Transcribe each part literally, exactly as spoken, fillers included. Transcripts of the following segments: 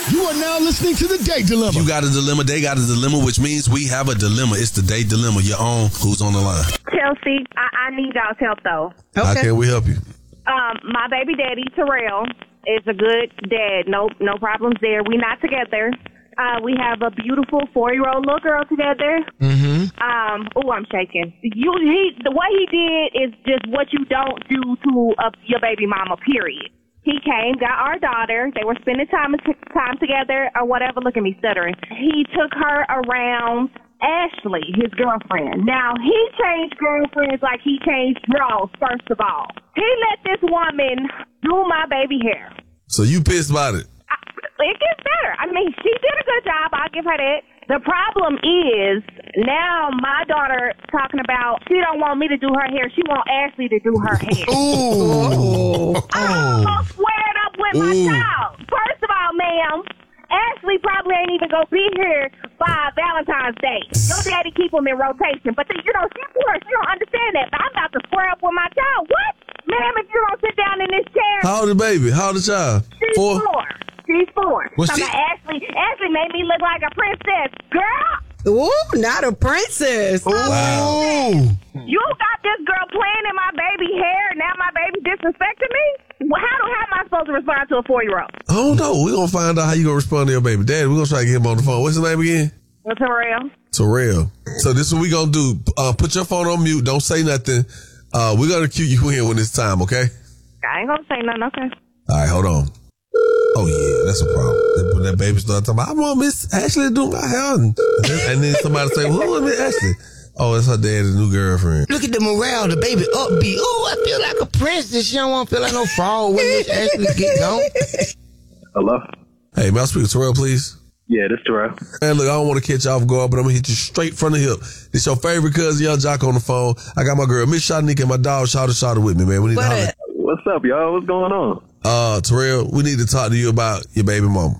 You are now listening to The Date Dilemma. You got a dilemma, they got a dilemma, which means we have a dilemma. It's the Date Dilemma. Your own. Who's on the line? Chelsea, I, I need y'all's help, though. Okay. How can we help you? Um, my baby daddy, Terrell, is a good dad. No, no problems there. We not together. Uh, we have a beautiful four-year-old little girl together. Mm-hmm. Um, oh, I'm shaking. You, he, the way he did is just what you don't do to uh, your baby mama, period. He came, got our daughter. They were spending time time together or whatever. Look at me stuttering. He took her around Ashley, his girlfriend. Now, he changed girlfriends like he changed draws, first of all. He let this woman do my baby hair. So you pissed about it? I, it gets better. I mean, she did a good job. I'll give her that. The problem is now my daughter talking about she don't want me to do her hair. She want Ashley to do her hair. Ooh. I almost squared up with Ooh. my child. First of all, ma'am, Ashley probably ain't even gonna be here by Valentine's Day. Your daddy keep them in rotation. But, the, you know, she's poor. She don't understand that. But I'm about to square up with my child. What? Ma'am, if you don't sit down in this chair. How old is the baby? How old is the child? She's four. four. She's four. What's so she- Ashley, Ashley made me look like a princess. Girl. Ooh, not a princess. Wow. You got this girl playing in my baby hair. Now my baby disrespecting me? Well, how, do, how am I supposed to respond to a four-year-old? I don't know. We're going to find out how you going to respond to your baby daddy. We're going to try to get him on the phone. What's his name again? Terrell. Terrell. So this is what we're going to do. Uh, put your phone on mute. Don't say nothing. Uh, we're going to cue you in when it's time, okay? I ain't going to say nothing, okay. All right, hold on. Oh, yeah, that's a problem. When that baby started talking about, I want Miss Ashley to do my hair. And then, and then somebody say, who is Miss Ashley? Oh, it's her daddy's new girlfriend. Look at the morale, the baby upbeat. Oh, I feel like a princess. She don't want to feel like no fraud when Miss Ashley get gone. Hello? Hey, may I speak to Terrell, please? Yeah, this Terrell. Hey, look, I don't want to catch you off guard, but I'm going to hit you straight from the hip. This your favorite cousin, Young Jock, on the phone. I got my girl, Miss Shawnika, and my dog, Shawty Shawty, with me, man. We need What to holler. up? What's up, y'all? What's going on? Uh, Terrell, we need to talk to you about your baby mama.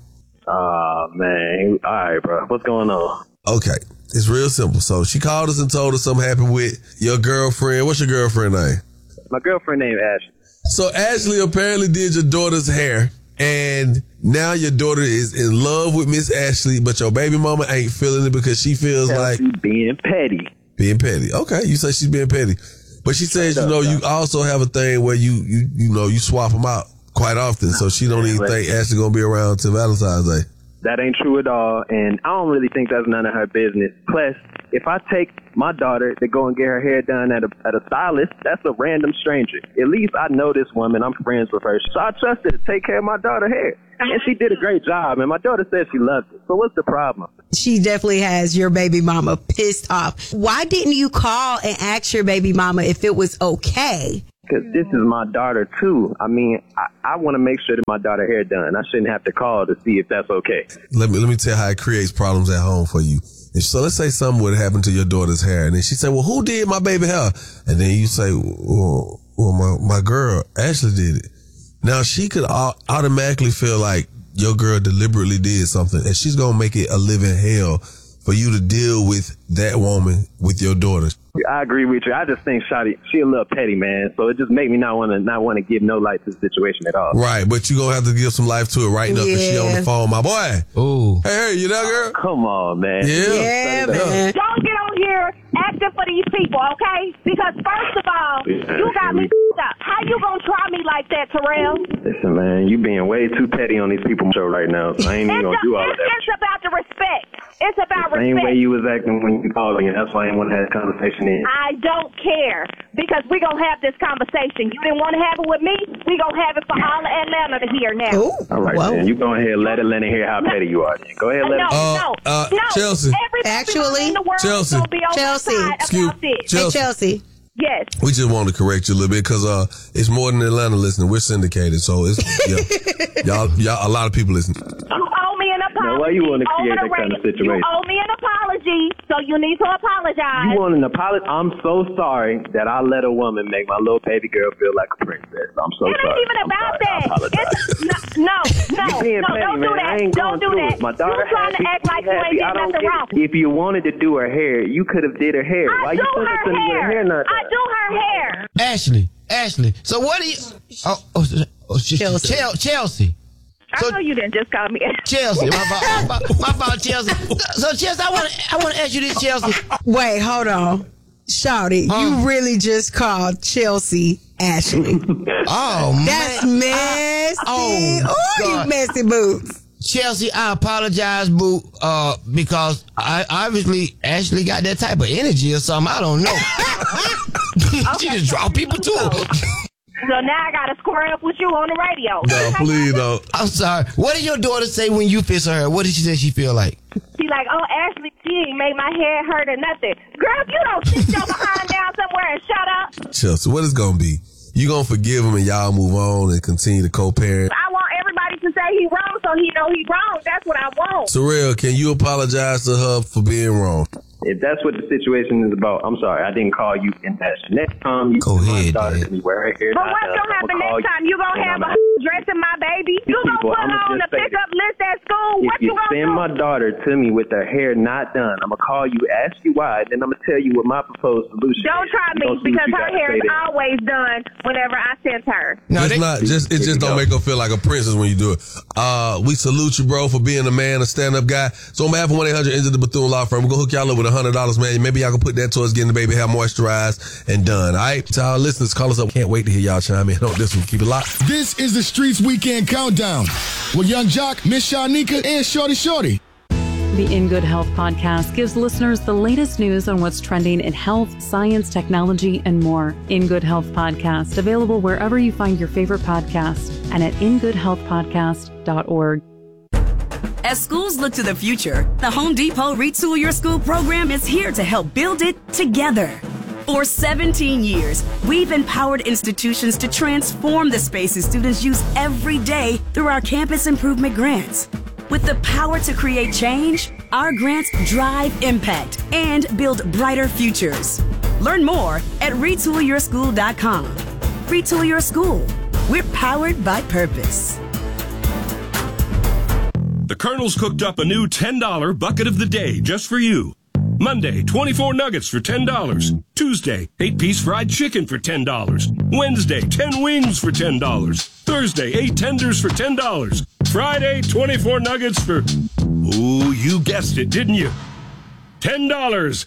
Aw, man. All right, bro. What's going on? Okay. It's real simple. So she called us and told us something happened with your girlfriend. What's your girlfriend name? My girlfriend named Ashley. So Ashley apparently did your daughter's hair, and now your daughter is in love with Miss Ashley, but your baby mama ain't feeling it because she feels like being petty. Being petty. Okay, you say she's being petty. But she says, you know, you also have a thing where you, you, you know, you swap them out quite often. So she don't even think Ashley gonna be around till Valentine's Day. That ain't true at all, and I don't really think that's none of her business. Plus, if I take my daughter to go and get her hair done at a at a stylist, that's a random stranger. At least I know this woman. I'm friends with her. So I trust her to take care of my daughter's hair. And she did a great job, and my daughter said she loved it. So what's the problem? She definitely has your baby mama pissed off. Why didn't you call and ask your baby mama if it was okay? Because this is my daughter, too. I mean, I, I want to make sure that my daughter's hair done. I shouldn't have to call to see if that's okay. Let me let me tell you how it creates problems at home for you. And so let's say something would happen to your daughter's hair, and then she said, well, who did my baby hair? And then you say, well, well my, my girl, Ashley did it. Now, she could au- automatically feel like your girl deliberately did something, and she's going to make it a living hell for you to deal with that woman with your daughter. I agree with you. I just think Shawty, she a little petty, man. So it just make me not want to not want to give no light to the situation at all. Right, but you're going to have to give some life to it right now because she on the phone, my boy. Ooh. Hey, hey, you there, girl? Come on, man. Yeah. Yeah, man. Don't get on here acting for these people, okay? Because first of all, Yeah, you got me f***ed up. How you gonna try me like that, Terrell? Listen, man, you being way too petty on these people show right now. So I ain't even It's, going to do all a, of that. it's about the respect. It's about The same respect. way you was acting when you called me, and that's why I didn't want to have a conversation in. I don't care because we gonna have this conversation. You didn't want to have it with me. We gonna have it for all of Atlanta to hear now. Ooh. All right, Whoa. man. You go ahead, let Atlanta hear how petty you are. Then. Go ahead, let no, it. Uh, no, uh, no. Chelsea. Everybody Actually, in the world Chelsea. gonna be on Chelsea. my side Excuse- about this. Chelsea. Hey, Chelsea. Yes. We just want to correct you a little bit because uh, it's more than Atlanta listening. We're syndicated, so it's yeah, y'all, y'all, a lot of people listen. You owe me an apology. Now, why you wanna over create the that kind of radio. situation? You owe me an apology, so you need to apologize. You want an apology? I'm so sorry that I let a woman make my little baby girl feel like a princess. I'm so it sorry. ain't even I'm about sorry. I that. apologize. It's, no, no, You being no, petty, don't do man. I that. ain't Don't going do through that. it. My daughter You trying to happy, act like she you ain't happy. did I don't nothing get wrong. it. If you wanted to do her hair, you could have did her hair. I Why do you putting her her with her hair hair. not I done? do her hair. Ashley, Ashley. So what do you? Oh, oh, oh Chelsea. Chelsea. Chelsea. I So- know you didn't just call me. Chelsea, my fault, my fault, my fault, Chelsea. So, Chelsea, I want to I want to ask you this, Chelsea. Wait, hold on. Shawty, Huh? you really just called Chelsea Ashley. Oh, man. That's messy. Oh, oh, God. you messy boots. Chelsea, I apologize, boo, uh, because I obviously Ashley got that type of energy or something. I don't know. She just draw people to her. So now I gotta square up with you on the radio. No, please don't. I'm sorry. What did your daughter say when you fist her? What did she say she feel like? She like, oh, Ashley, she ain't made my head hurt or nothing. Girl, if you don't sit your behind down somewhere and shut up. Chelsea, what is gonna be? You gonna forgive him and y'all move on and continue to co-parent? I want everybody to say he wrong so he know he wrong. That's what I want. Surreal, can you apologize to her for being wrong? If that's what the situation is about, I'm sorry. I didn't call you in that. Next time you Go see ahead, my daughter man. to me wear her hair But not what's done, gonna I'ma happen call next time? You gonna and have I'ma a dressing my baby? You gonna people, put I'ma her on just the say pickup list at school? If What you you gonna send do? my daughter to me with her hair not done, I'm gonna call you, ask you why, then I'm gonna tell you what my proposed solution Don't is. try You me gonna see what because you her gotta hair say is then. always done whenever I send her. No, Just they- not, just it Here just we don't go. make her feel like a princess when you do it. Uh, we salute you, bro, for being a man, a stand-up guy. So on behalf of one eight hundred Enter the Bethune Law Firm, we're gonna hook y'all up with a hundred dollars, man. Maybe y'all can put that towards getting the baby hair moisturized and done. All right, to our listeners, call us up. Can't wait to hear y'all chime in on this one. Keep it locked. This is the Streets Weekend Countdown with Young Jock, Miss Shanika, and Shorty Shorty. The In Good Health podcast gives listeners the latest news on what's trending in health, science, technology, and more. In Good Health podcast, available wherever you find your favorite podcast and at in good health podcast dot org. As schools look to the future, the Home Depot Retool Your School program is here to help build it together. For seventeen years, we've empowered institutions to transform the spaces students use every day through our campus improvement grants. With the power to create change, our grants drive impact and build brighter futures. Learn more at retool your school dot com. Retool Your School. We're powered by purpose. The Colonel's cooked up a new ten dollar bucket of the day just for you. Monday, twenty-four nuggets for ten dollars. Tuesday, eight piece fried chicken for ten dollars. Wednesday, ten wings for ten dollars. Thursday, eight tenders for ten dollars. Friday, twenty-four nuggets for... Ooh, you guessed it, didn't you? ten dollars.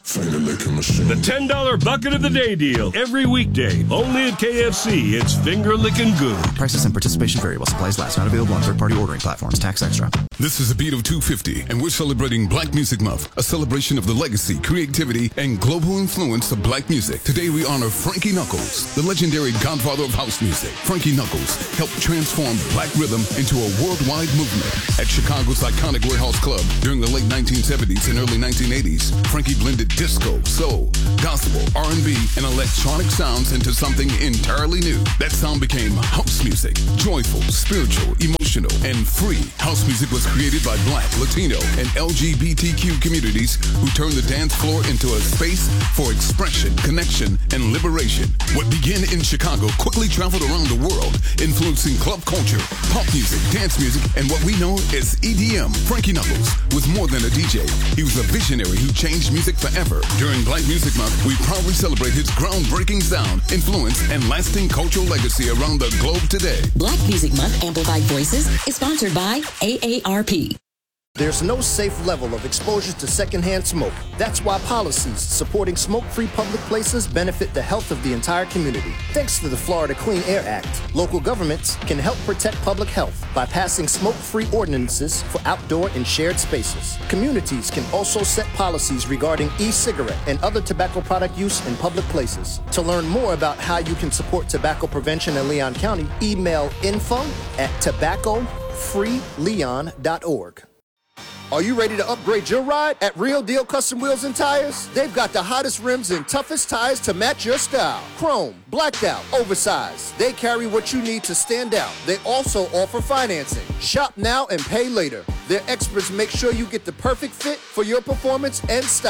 The ten dollar bucket of the day deal. Every weekday, only at K F C. It's finger licking good. Prices and participation vary while supplies last. Not available on third-party ordering platforms. Tax extra. This is a beat of two fifty, and we're celebrating Black Music Month, a celebration of the legacy, creativity, and global influence of black music. Today we honor Frankie Knuckles, the legendary godfather of house music. Frankie Knuckles helped transform black rhythm into a worldwide movement. At Chicago's iconic Warehouse Club during the late nineteen seventies and early nineteen eighties, Frankie blended disco, soul, gospel, R and B, and electronic sounds into something entirely new. That sound became house music, joyful, spiritual, emotional, and free. House music was created by Black, Latino, and L G B T Q communities who turned the dance floor into a space for expression, connection, and liberation. What began in Chicago quickly traveled around the world, influencing club culture, pop music, dance music, and what we know as E D M. Frankie Knuckles was more than a D J. He was a visionary who changed music forever. During Black Music Month, we proudly celebrate his groundbreaking sound, influence, and lasting cultural legacy around the globe today. Black Music Month Amplified Voices is sponsored by A A R P. There's no safe level of exposure to secondhand smoke. That's why policies supporting smoke-free public places benefit the health of the entire community. Thanks to the Florida Clean Air Act, local governments can help protect public health by passing smoke-free ordinances for outdoor and shared spaces. Communities can also set policies regarding e-cigarette and other tobacco product use in public places. To learn more about how you can support tobacco prevention in Leon County, email info at tobacco free leon dot org. Are you ready to upgrade your ride at Real Deal Custom Wheels and Tires? They've got the hottest rims and toughest tires to match your style. Chrome, blacked out, oversized. They carry what you need to stand out. They also offer financing. Shop now and pay later. Their experts make sure you get the perfect fit for your performance and style.